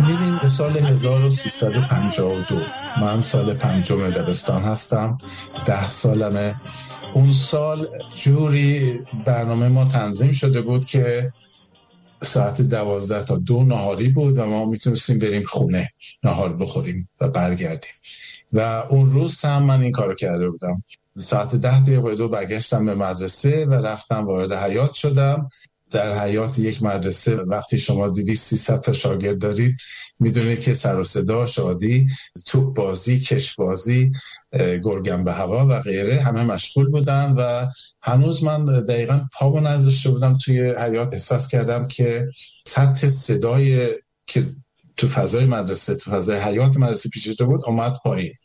میریم به سال 1352. من سال 5 دبستان هستم، 10 سالمه. اون سال جوری برنامه ما تنظیم شده بود که ساعت 12 تا 2 نهاری بود و ما میتونستیم بریم خونه نهار بخوریم و برگردیم. و اون روز هم من این کارو کرده بودم. ساعت 10:02 برگشتم به مدرسه و رفتم وارد حیاط شدم. در حیاط یک مدرسه وقتی شما 200-300 تا شاگرد دارید میدونید که سر و صدا، شادی، توپ بازی، کش بازی، گرگم به هوا و غیره همه مشغول بودن و هنوز من دقیقاً پامو نذاشته بودم توی حیاط، احساس کردم که سطح صدای که تو فضای مدرسه، تو فضای حیاط مدرسه پیچیده بود اومد پایین.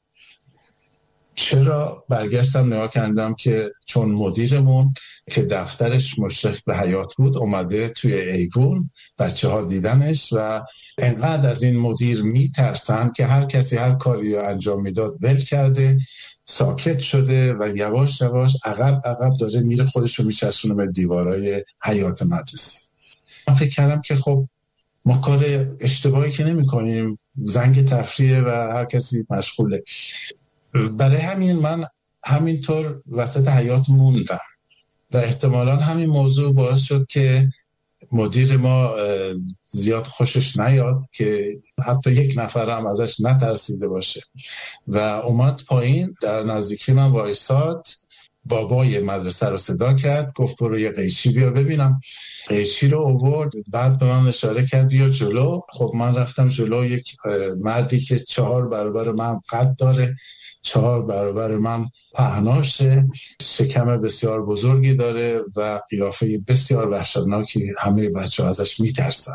چرا؟ برگشتم نگاه کردم که چون مدیرمون که دفترش مشرف به حیاط بود اومده توی ایوون، بچه‌ها دیدنش و انقدر از این مدیر میترسن که هر کسی هر کاری رو انجام میداد ول کرده، ساکت شده و یواش یواش عقب داره میره، خودش رو میچسبونه به دیوارای حیاط مدرسه. من فکر کردم که خب ما کار اشتباهی که نمی کنیم، زنگ تفریحه و هر کسی مشغوله. برای همین من همینطور وسط حیاط موندم و احتمالاً همین موضوع باعث شد که مدیر ما زیاد خوشش نیاد که حتی یک نفر هم ازش نترسیده باشه و اومد پایین، در نزدیکی من وایساد، بابای مدرسه رو صدا کرد، گفت برو یه قیچی بیار ببینم. قیچی رو آورد، بعد به من اشاره کرد بیا جلو. خب من رفتم جلو. یک مردی که 4 برابر من قد داره، 4 برابر من پهناشه، شکم بسیار بزرگی داره و قیافه بسیار وحشتناکی، همه بچه‌ها ازش میترسن.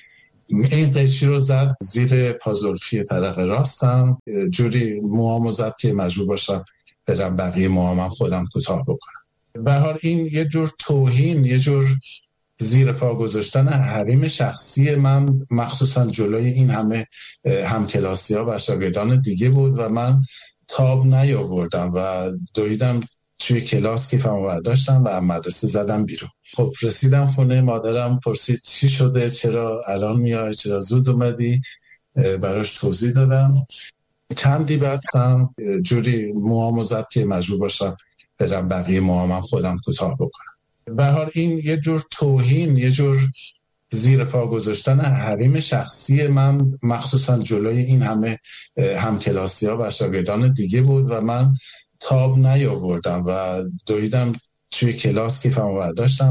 این قیچی رو زد زیر پازلفی طرف راستم، جوری موامو زد که مجبور باشم برم بقیه موامم خودم کوتاه بکنم. به هر حال این یه جور توهین، یه جور زیر پا گذاشتن حریم شخصی من، مخصوصا جلوی این همه همکلاسی‌ها و شاگردان دیگه بود و من تاب نیاوردم و دویدم توی کلاس کیفمو برداشتم و مدرسه زدم بیرون. خب رسیدم خونه، مادرم پرسید چی شده، چرا الان میای، چرا زود اومدی؟ براش توضیح دادم. چندی بعد هم جوری موامو زد که مجبور باشم برم بقیه موامم خودم کوتاه بکنم. به هر حال این یه جور توهین، یه جور زیر پا گذاشتن حریم شخصی من، مخصوصا جلوی این همه همکلاسی‌ها و شاگردان دیگه بود و من تاب نیاوردم و دویدم توی کلاس کیفمو برداشتم